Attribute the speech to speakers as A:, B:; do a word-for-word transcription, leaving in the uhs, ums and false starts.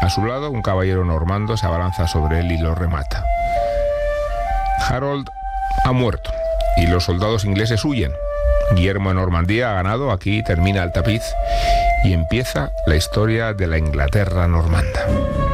A: A su lado, un caballero normando se abalanza sobre él y lo remata. Harold ha muerto y los soldados ingleses huyen. Guillermo de Normandía ha ganado, aquí termina el tapiz y empieza la historia de la Inglaterra normanda.